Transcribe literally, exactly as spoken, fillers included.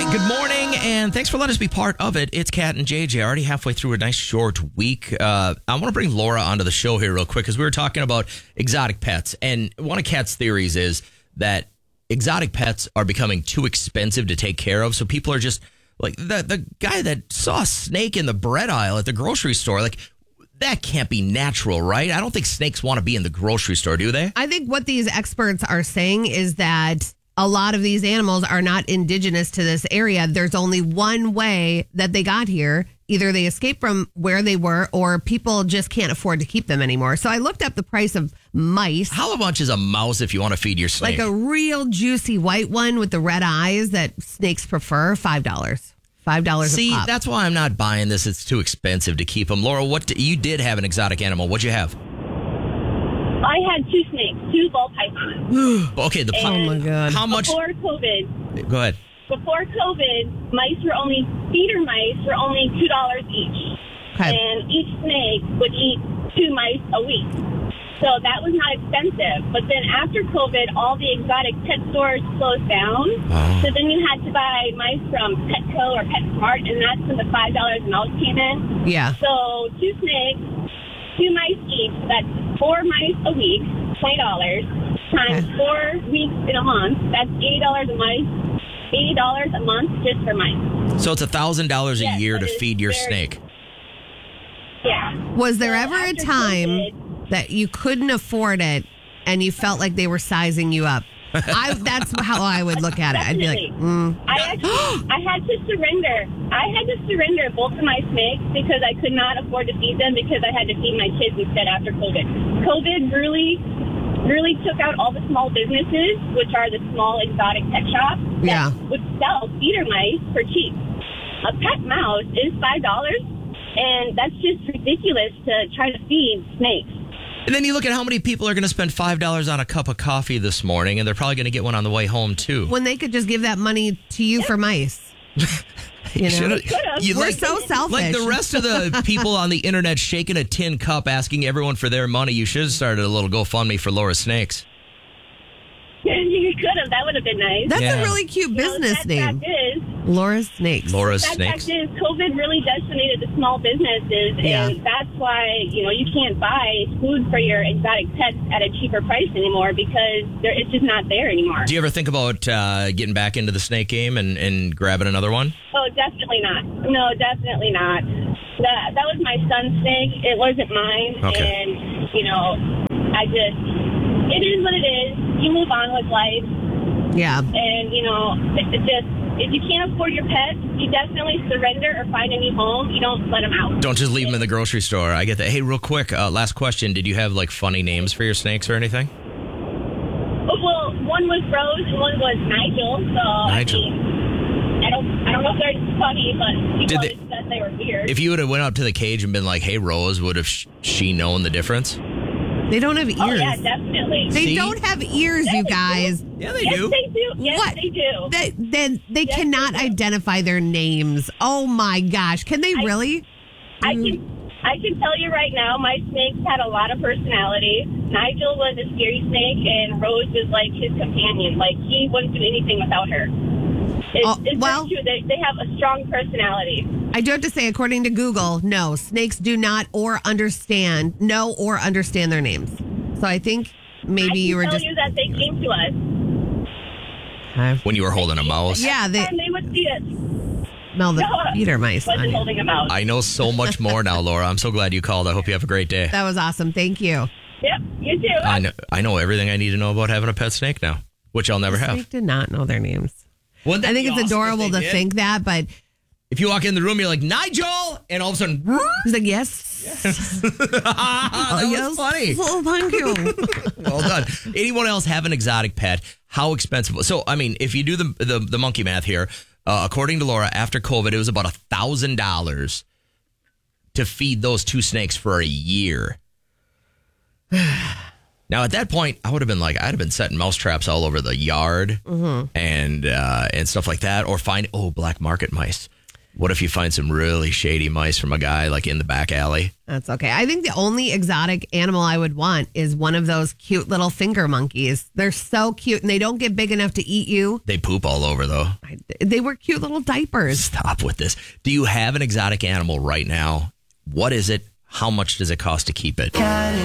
good morning, and thanks for letting us be part of it. It's Kat and J J, already halfway through a nice short week. Uh, I want to bring Laura onto the show here real quick because we were talking about exotic pets, and one of Kat's theories is that exotic pets are becoming too expensive to take care of, so people are just like the the guy that saw a snake in the bread aisle at the grocery store, like, that can't be natural, right? I don't think snakes want to be in the grocery store, do they? I think what these experts are saying is that a lot of these animals are not indigenous to this area. There's only one way that they got here. Either they escaped from where they were or people just can't afford to keep them anymore. So I looked up the price of mice. How much is a mouse if you want to feed your snake? Like a real juicy white one with the red eyes that snakes prefer, five dollars. five dollars See, a pop. that's why I'm not buying this. It's too expensive to keep them. Laura, what do, you did have an exotic animal. What'd you have? I had two snakes, two ball pythons. Okay, the Oh my God. How much? Before COVID, Go ahead. before COVID, mice were only, feeder mice were only two dollars each. Okay. And each snake would eat two mice a week. So that was not expensive. But then after COVID, all the exotic pet stores closed down. Oh. So then you had to buy mice from Petco or PetSmart, and that's when the five dollars a mouse came in. Yeah. So two snakes, two mice each. So that's four mice a week, twenty dollars, times Okay. four weeks in a month. That's eighty dollars a mice, eighty dollars a month just for mice. So it's one thousand dollars a Yes, year to that is feed your very- snake. Yeah. Was there So ever a after time COVID, that you couldn't afford it and you felt like they were sizing you up? I that's how I would look at it. I'd be like, Definitely. mm. I actually, I had to surrender. I had to surrender both of my snakes because I could not afford to feed them because I had to feed my kids instead after COVID. COVID really, really took out all the small businesses, which are the small exotic pet shops that Yeah. would sell feeder mice for cheap. A pet mouse is five dollars, and that's just ridiculous to try to feed snakes. And then you look at how many people are going to spend five dollars on a cup of coffee this morning, and they're probably going to get one on the way home, too. when they could just give that money to you for mice. You know? Should've- could've. you We're like- so selfish. Like the rest of the people on the internet shaking a tin cup asking everyone for their money, you should have started a little GoFundMe for Laura Snakes. You could have. That would have been nice. That's Yeah. a really cute You know, business the name. fact is, Laura's Snakes. Laura's That Snakes. fact is, COVID really decimated the small businesses, Yeah. and that's why, you know, you can't buy food for your exotic pets at a cheaper price anymore because there, it's just not there anymore. Do you ever think about uh, getting back into the snake game and, and grabbing another one? Oh, definitely not. No, definitely not. That that was my son's snake. It wasn't mine, Okay. and you know, I just it is what it is. You move on with life. Yeah. And, you know, it, it just, if you can't afford your pet, you definitely surrender or find a new home. You don't let them out. Don't just leave them in the grocery store. I get that. Hey, real quick, uh, last question. Did you have, like, funny names for your snakes or anything? Oh, well, one was Rose and one was Nigel. So, Nigel. I mean, I don't, I don't know if they're funny, but Did people they- always said they were weird. If you would have went up to the cage and been like, hey, Rose, would have sh- she known the difference? They don't have ears. oh, yeah, definitely. They See? don't have ears, you guys. Yeah, they yes, do. they do. Yes, What? they do. They, they, they Yes, cannot they do. identify their names. Oh my gosh. Can they I- really? I can I can tell you right now, my snakes had a lot of personality. Nigel was a scary snake, and Rose was like his companion. Like, he wouldn't do anything without her. It's, Oh, it's well- very true. They, they have a strong personality. I do have to say, according to Google, no, snakes do not or understand, know or understand their names. So I think maybe I can you were tell just. you that they came to us. When you were holding a mouse? Yeah, they and they would see it. smell the No, feeder mice. wasn't on you. holding a mouse. I know so much more now, Laura. I'm so glad you called. I hope you have a great day. That was awesome. Thank you. Yep, you too. I know, I know everything I need to know about having a pet snake now, which I'll never have. Snake did not know their names. Wouldn't that I think be it's awesome if adorable they to did? think that, but If you walk in the room, you're like, Nigel! And all of a sudden, he's like, yes. that was yes. funny. Oh, thank you. Well done. Anyone else have an exotic pet? How expensive? So, I mean, if you do the the, the monkey math here, uh, according to Laura, after COVID, it was about a thousand dollars to feed those two snakes for a year. Now, at that point, I would have been like, I'd have been setting mouse traps all over the yard and uh, and stuff like that, or find oh black market mice. What if you find some really shady mice from a guy like in the back alley? That's okay. I think the only exotic animal I would want is one of those cute little finger monkeys. They're so cute and they don't get big enough to eat you. They poop all over, though. I, they wear cute little diapers. Stop with this. Do you have an exotic animal right now? What is it? How much does it cost to keep it?